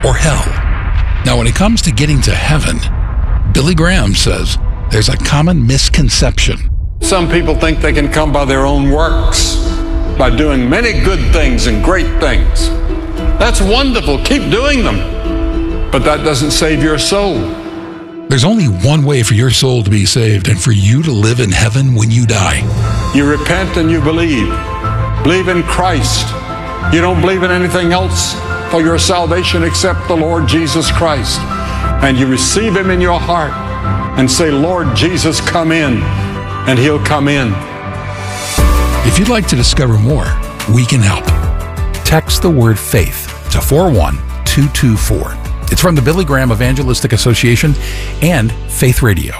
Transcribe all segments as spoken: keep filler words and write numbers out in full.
or hell. Now, when it comes to getting to heaven, Billy Graham says there's a common misconception. Some people think they can come by their own works, by doing many good things and great things. That's wonderful. Keep doing them. But that doesn't save your soul. There's only one way for your soul to be saved and for you to live in heaven when you die. You repent and you believe. Believe in Christ. You don't believe in anything else for your salvation except the Lord Jesus Christ. And you receive Him in your heart and say, Lord Jesus, come in. And He'll come in. If you'd like to discover more, we can help. Text the word faith to four one two two four. It's from the Billy Graham Evangelistic Association and Faith Radio.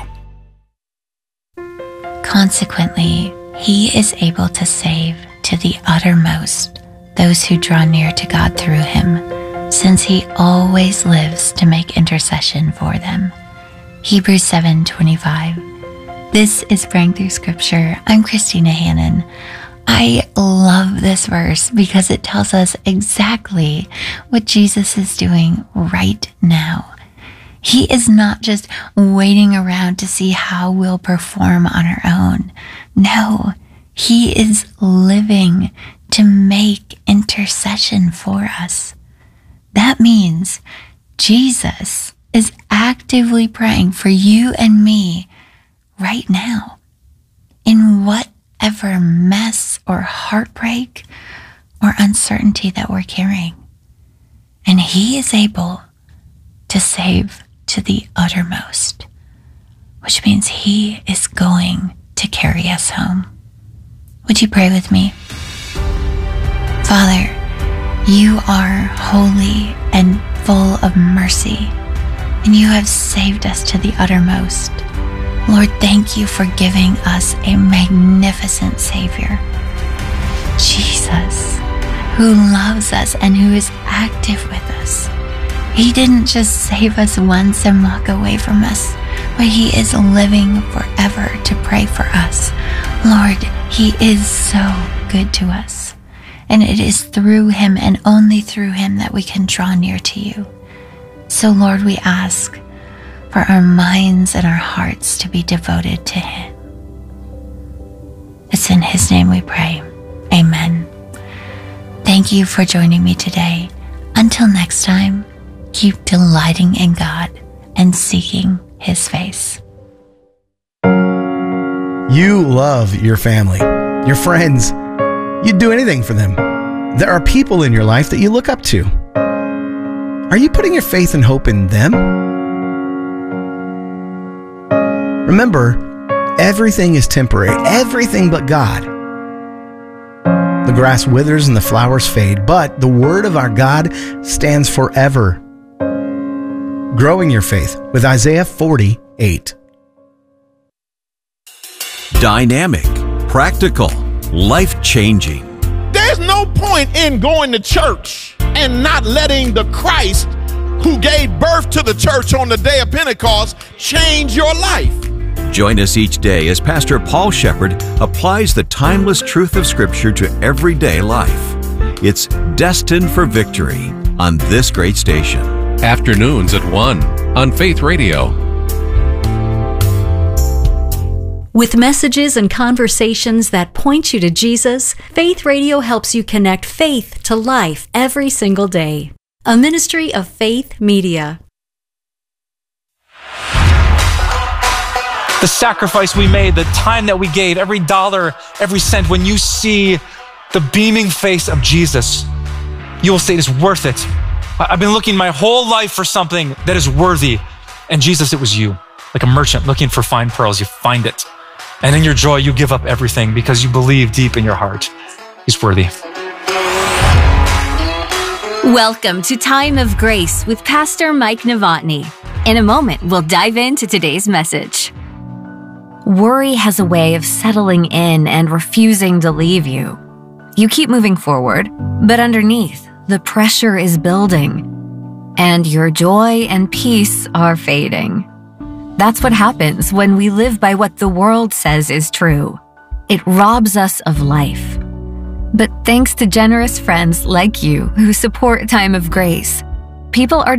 Consequently, He is able to save to the uttermost those who draw near to God through Him, since He always lives to make intercession for them. Hebrews seven twenty-five. This is Praying Through Scripture. I'm Christina Hannon. I love this verse because it tells us exactly what Jesus is doing right now. He is not just waiting around to see how we'll perform on our own. No, He is living to make intercession for us. That means Jesus is actively praying for you and me right now, in whatever mess or heartbreak or uncertainty that we're carrying. And He is able to save to the uttermost, which means He is going to carry us home. Would you pray with me? Father, You are holy and full of mercy, and You have saved us to the uttermost. Lord, thank You for giving us a magnificent Savior, Jesus, who loves us and who is active with us. He didn't just save us once and walk away from us, but He is living forever to pray for us. Lord, He is so good to us, and it is through Him and only through Him that we can draw near to You. So, Lord, we ask for our minds and our hearts to be devoted to Him. It's in His name we pray. Amen. Thank you for joining me today. Until next time, keep delighting in God and seeking His face. You love your family, your friends. You'd do anything for them. There are people in your life that you look up to. Are you putting your faith and hope in them? Remember, everything is temporary, everything but God. The grass withers and the flowers fade, but the word of our God stands forever. Growing your faith with Isaiah forty-eight. Dynamic, practical, life-changing. There's no point in going to church and not letting the Christ who gave birth to the church on the day of Pentecost change your life. Join us each day as Pastor Paul Shepherd applies the timeless truth of Scripture to everyday life. It's Destined for Victory on this great station. Afternoons at one on Faith Radio. With messages and conversations that point you to Jesus, Faith Radio helps you connect faith to life every single day. A ministry of Faith Media. The sacrifice we made, the time that we gave, every dollar, every cent, when you see the beaming face of Jesus, you will say it is worth it. I've been looking my whole life for something that is worthy. And Jesus, it was you. Like a merchant looking for fine pearls, you find it. And in your joy, you give up everything because you believe deep in your heart He's worthy. Welcome to Time of Grace with Pastor Mike Novotny. In a moment, we'll dive into today's message. Worry has a way of settling in and refusing to leave you. You keep moving forward, but underneath, the pressure is building, and your joy and peace are fading. That's what happens when we live by what the world says is true. It robs us of life. But thanks to generous friends like you who support Time of Grace, People are